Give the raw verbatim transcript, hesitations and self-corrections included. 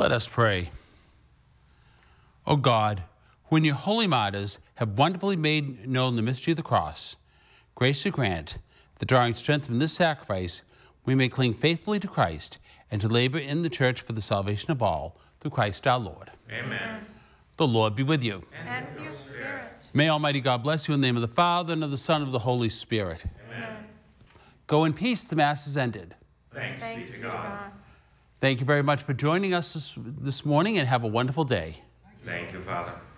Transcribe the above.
Let us pray. O God, who in your holy martyrs have wonderfully made known the mystery of the cross, grace to grant that, drawing strength from this sacrifice, we may cling faithfully to Christ and to labor in the church for the salvation of all, through Christ our Lord. Amen. The Lord be with you. And with your spirit. May Almighty God bless you in the name of the Father, and of the Son, and of the Holy Spirit. Amen. Go in peace. The Mass is ended. Thanks, Thanks be to God. Thank you very much for joining us this, this morning, and have a wonderful day. Thank you, Father.